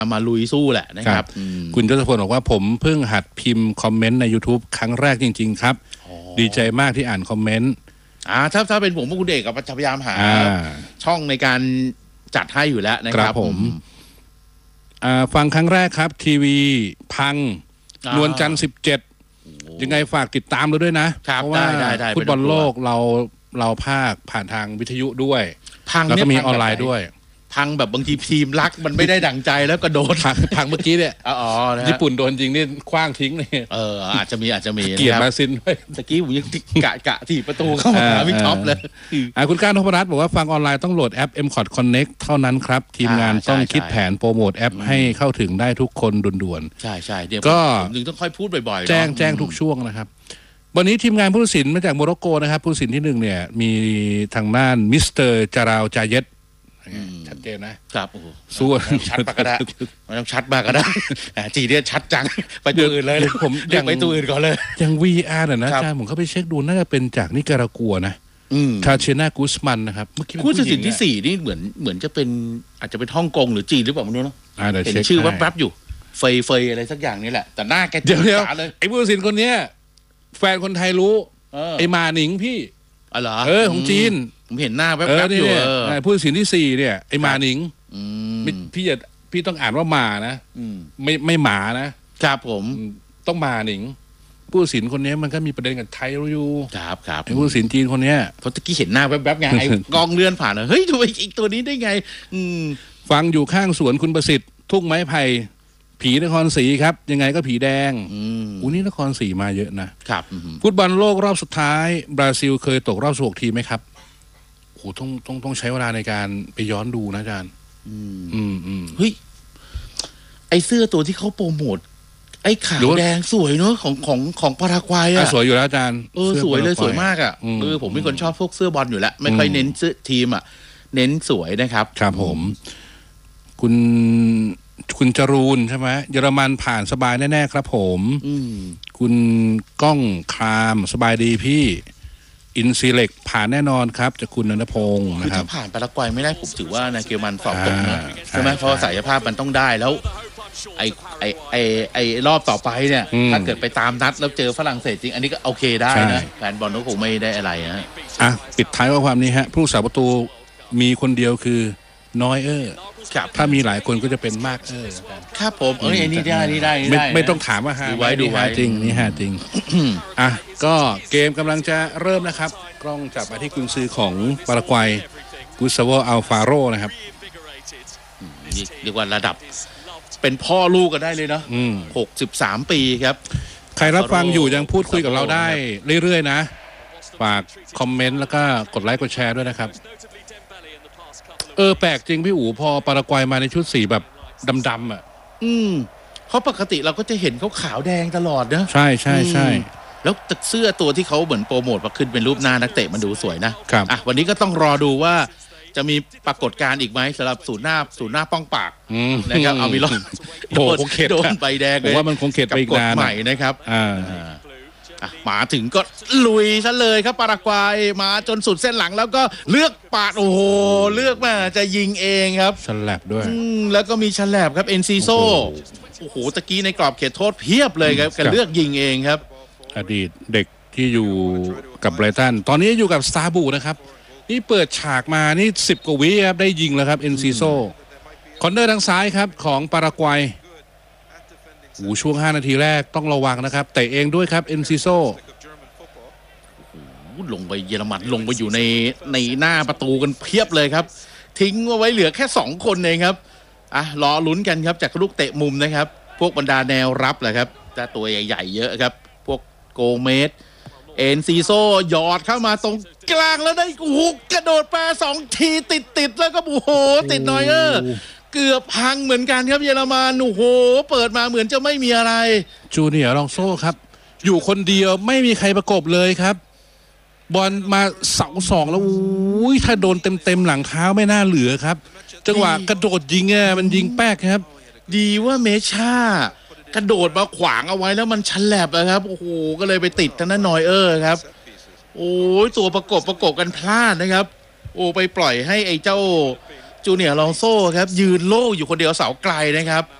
มาลุยสู้แหละนะครับคุณทศพลบอกว่าผมเพิ่งหัดพิมพ์คอมเมนต์ใน YouTube ครั้งแรกจริงๆครับดีใจมากที่อ่านคอมเมนต์ถ้าเป็นผมคุณเอกก็พยายามหาช่องในการจัดให้อยู่แล้วนะครับผมฟังครั้งแรกครับทีวีพังนวลจันทร์17ยังไงฝากติดตามเราด้วยนะเพราะว่าฟุตบอลโลกเราภาคผ่านทางวิทยุด้วยแล้วก็มีออนไลน์ด้วยพังแบบบางทีทีมรักมันไม่ได้ดั่งใจแล้วก็โดนพังเมื่อกี้เนี่ยญี่ปุ่นโดนจริงนี่คว้างทิ้งเลยอาจจะมีเกียรติมาซินด้วยตะกี้ผมยังกะที่ประตูเข้ามาวิท็อปเลยคุณก้านทพรัตน์บอกว่าฟังออนไลน์ต้องโหลดแอป M-Cot Connect เท่านั้นครับทีมงานต้องคิดแผนโปรโมทแอปให้เข้าถึงได้ทุกคนด่วนๆใช่เดี๋ยวผมถึงต้องค่อยพูดบ่อยๆแจ้งทุกช่วงนะครับวันนี้ทีมงานผู้ตัดสินมาจากโมร็อกโกนะครับผู้ตัดสินที่1เนี่ยมีทางด้านมิสเตอร์จาราวจาเยตชัดเจนนะครับสู้ชัดมากก็ได้มันต้องชัดมากก็ได้จีเนี่ยชัดจังไปตัวอื่นเลยผมยังไปตัวอื่นก่อนเลยยัง VR นะอาจารย์ผมเข้าไปเช็คดูน่าจะเป็นจากนิการากัวนะคาเชนากุสมันนะครับคู่ตัดสินที่4นี่เหมือนจะเป็นอาจจะเป็นฮ่องกงหรือจีนหรือเปล่าไม่รู้เนาะเห็นชื่อแวบๆอยู่เฟยอะไรสักอย่างนี่แหละแต่หน้าแกเดี๋ยวเลยไอ้ผู้ตัดสินคนนี้แฟนคนไทยรู้ไอ้มาหนิงพี่เหรอของจีนผมเห็นหน้าแวบๆอยู่ผู้ตัดสินที่4เนี่ยไอ้มาหนิงพี่ต้องอ่านว่ามานะไม่หมานะครับผมต้องมาหนิงผู้ตัดสินคนนี้มันก็มีประเด็นกับไทยอยู่ครับไอ้ผู้ตัดสินจีนคนนี้เพราะตะกี้เห็นหน้าแวบๆไงไอ้กองเลื่อนผ่านเฮ้ยทำไมอีกตัวนี้ได้ไงฟังอยู่ข้างสวนคุณประสิทธิ์ทุ่งไม้ไผ่ผีนครศรีครับยังไงก็ผีแดงนี่นครศรีมาเยอะนะครับฟุตบอลโลกรอบสุดท้ายบราซิลเคยตกรอบ16 ทีมไหมครับโอ้ต้องใช้เวลาในการไปย้อนดูนะอาจารย์เฮ้ยไอเสื้อตัวที่เขาโปรโมทไอ้ขาวแดงสวยเนอะของปารากวัยสวยอยู่แล้วอาจารย์สวยเลยสวยมากผมเป็นคนชอบพวกเสื้อบอลอยู่แล้วไม่ค่อยเน้นเสื้อทีมเน้นสวยนะครับครับผมคุณจรูนใช่ไหมเยอรมันผ่านสบายแน่ๆครับผมคุณก้องครามสบายดีพี่อินซีเล็กผ่านแน่นอนครับจากคุณณัฐพงศ์นะครับถ้าผ่านปารากวัยไม่ได้ผมถือว่านาเกลมันสอบตกนะใช่ไหมเพราะศักยภาพมันต้องได้แล้วไอ้รอบต่อไปเนี่ยถ้าเกิดไปตามนัดแล้วเจอฝรั่งเศสจริงอันนี้ก็โอเคได้นะแฟนบอลก็คงไม่ได้อะไรนะปิดท้ายข้อความนี้ฮะผู้สาประตูมีคนเดียวคือน้อยถ้ามีหลายคนก็จะเป็นมากครับผมอันนี้ได้ไม่ต้องถามว่าดูไว้จริงนี่จริงก็เกมกำลังจะเริ่มนะครับกล้องจับมาที่กุนซือของปารากวัยกุสซาโวอัลฟาโรนะครับเรียกว่าระดับเป็นพ่อลูกกันได้เลยเนาะ63 ปีครับใครรับฟังอยู่ยังพูดคุยกับเราได้เรื่อยๆนะฝากคอมเมนต์แล้วก็กดไลค์กดแชร์ด้วยนะครับแปลกจริงพี่อู๋พอปารากวัยมาในชุดสีแบบดำเพราะปกติเราก็จะเห็นเขาขาวแดงตลอดนะใช่แล้วเสื้อตัวที่เขาเหมือนโปรโมทมาขึ้นเป็นรูปหน้านักเตะมันดูสวยนะครับวันนี้ก็ต้องรอดูว่าจะมีปรากฏการณ์อีกไหมสำหรับศูนย์หน้าป้องปากนะครับเอามีล้อโดนใบแดงเลยว่ามันคงเข็ดไปอีกนานใหม่นะครับมาถึงก็ลุยซะเลยครับปารากวัยมาจนสุดเส้นหลังแล้วก็เลือกปาดโอ้โหเลือกมาจะยิงเองครับฉลับด้วยแล้วก็มีฉลับครับเอ็นซีโซโอ้โหตะกี้ในกรอบเขตโทษเพียบเลยครับกันเลือกยิงเองครับอดีตเด็กที่อยู่กับไบรตันตอนนี้อยู่กับสตาร์บูนะครับนี่เปิดฉากมานี่10 กว่าวิครับได้ยิงแล้วครับเอ็นซีโซคอนเนอร์ทางซ้ายครับของปารากวัยช่วง5 นาทีแรกต้องระวังนะครับเตะเองด้วยครับเอ็นซิโซลงไปเยอรมันลงไปอยู่ในหน้าประตูกันเพียบเลยครับทิ้งไว้เหลือแค่2 คนเองครับรอลุ้นกันครับจากลูกเตะมุมนะครับพวกบรรดาแนวรับแหละครับแต่ตัวใหญ่ๆเยอะครับพวกโกเมสเอ็นซิโซหยอดเข้ามาตรงกลางแล้วได้กระโดดปา2 ทีติดแล้วก็ติดนอยเกือบพังเหมือนกันครับเยอรมันโอ้โหเปิดมาเหมือนจะไม่มีอะไรจูเนียร์ลองโซ่ครับอยู่คนเดียวไม่มีใครประกบเลยครับบอลมาเสา2แล้วถ้าโดนเต็มหลังเท้าไม่น่าเหลือครับจังหวะกระโดดยิงมันยิงแป๊กครับดีว่าเมช่ากระโดดมาขวางเอาไว้แล้วมันฉลับครับโอ้โหก็เลยไปติดทางนั้นนอยครับโอ้ยตัวประกบกันพลาดนะครับไปปล่อยให้ไอ้เจ้าจูเนียร์ลองโซ่ครับยืนโล่อยู่คนเดียวเสาไกลนะครับ